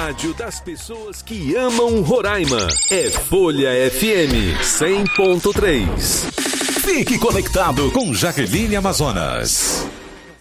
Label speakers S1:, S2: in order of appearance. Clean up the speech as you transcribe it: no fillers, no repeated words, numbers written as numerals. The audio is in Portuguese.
S1: rádio das pessoas que amam Roraima. É Folha FM 100.3.
S2: Fique conectado com Jaqueline Amazonas.